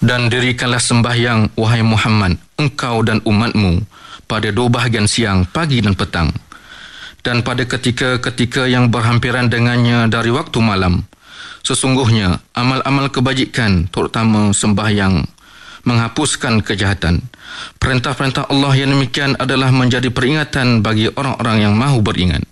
Dan dirikanlah sembahyang, wahai Muhammad, engkau dan umatmu, pada 2 bahagian siang, pagi dan petang. Dan pada ketika-ketika yang berhampiran dengannya dari waktu malam. Sesungguhnya, amal-amal kebajikan, terutama sembahyang, menghapuskan kejahatan. Perintah-perintah Allah yang demikian adalah menjadi peringatan bagi orang-orang yang mahu beringat.